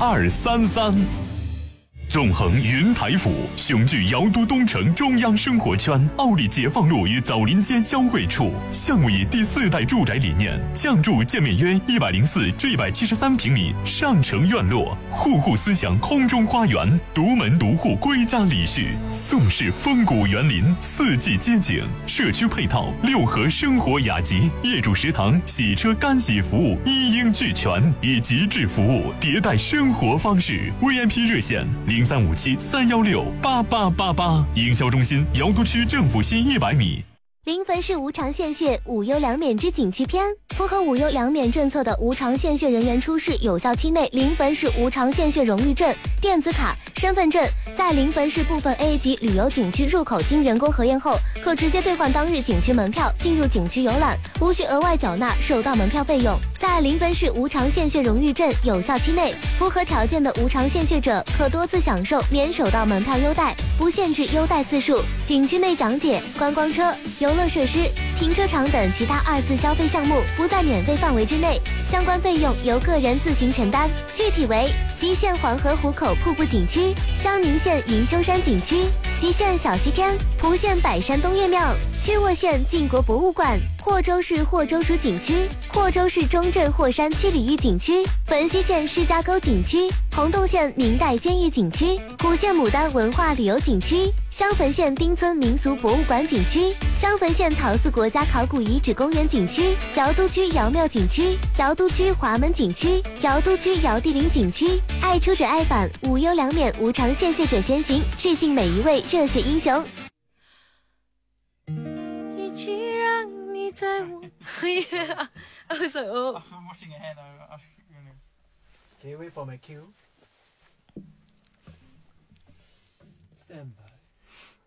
0233。纵横云台府，雄踞瑶都东城中央生活圈，奥利解放路与枣林街交汇处。项目以第4代住宅理念，降筑建面约104至173平米上城院落，户户思想空中花园，独门独户归家礼序，宋式风骨园林，四季街景，社区配套6合生活雅集，业主食堂、洗车干洗服务一应俱全，以极致服务迭代生活方式。VIP 热线0357-316-8888，营销中心瑶都区政府西100米。 临汾市无偿献血无忧两免之景区篇，符合无忧两免政策的无偿献血人员出示有效期内临汾市无偿献血荣誉证、电子卡、身份证，在临汾市部分 A 级旅游景区入口经人工核验后，可直接兑换当日景区门票进入景区游览，无需额外缴纳首道门票费用。在临汾市无偿献血荣誉证有效期内，符合条件的无偿献血者可多次享受免首道门票优待，不限制优待次数。景区内讲解、观光车、游乐设施、停车场等其他2次消费项目不在免费范围之内，相关费用由个人自行承担。具体为：吉县黄河湖口瀑布景区、襄宁县云丘山景区、隰县小西天、蒲县百山东岳庙、曲沃县晋国博物馆、霍州市霍州属景区、霍州市中镇霍山七里峪景区、汾西县释迦沟景区、洪洞县明代监狱景区、古县牡丹文化旅游景区、襄汾县丁村民俗博物馆景区、襄汾县陶寺国家考古遗址公园景区、瑶都区瑶庙景区、瑶都区华门景区、瑶都区瑶地陵景区。爱出者爱返，无忧两免无偿献血者先行，致敬每一位热血英雄。 一起让你在我yeah. I was like, oh. I'm watching ahead. Can you wait for my cue? Stand by.